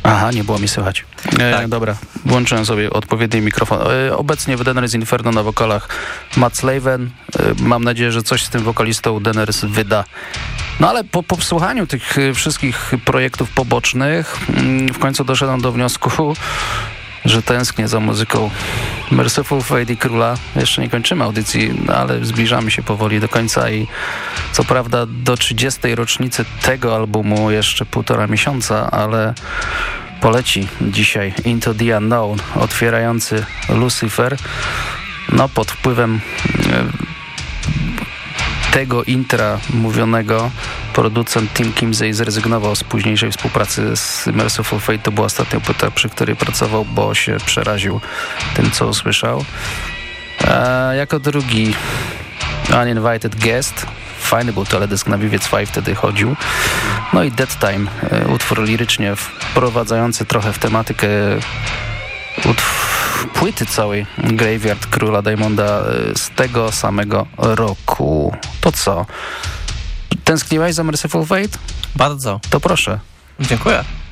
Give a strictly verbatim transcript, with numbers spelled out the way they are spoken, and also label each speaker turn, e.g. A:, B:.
A: Aha, nie było mi słychać. E,
B: Tak.
A: Dobra, włączyłem sobie odpowiedni mikrofon. E, obecnie w Daenerys Inferno na wokalach Matt Slaven. E, mam nadzieję, że coś z tym wokalistą Daenerys wyda. No ale po, po słuchaniu tych e, wszystkich projektów pobocznych mm, w końcu doszedłem do wniosku, że tęsknię za muzyką Merciful Fate i Króla. Jeszcze nie kończymy audycji, no ale zbliżamy się powoli do końca i co prawda do trzydziestej rocznicy tego albumu jeszcze półtora miesiąca, ale poleci dzisiaj Into the Unknown, otwierający Lucifer. No pod wpływem tego intra mówionego producent Tim Kimsey zrezygnował z późniejszej współpracy z Merciful Fate. To była ostatnia płyta, przy której pracował, bo się przeraził tym, co usłyszał. A jako drugi Uninvited Guest. Fajny był teledysk na Vivid Five, wtedy chodził. No i Dead Time, utwór lirycznie wprowadzający trochę w tematykę utw- płyty całej Graveyard Króla Diamonda z tego samego roku. To co? Tęskniłeś za Merciful Fate?
B: Bardzo.
A: To proszę.
B: Dziękuję.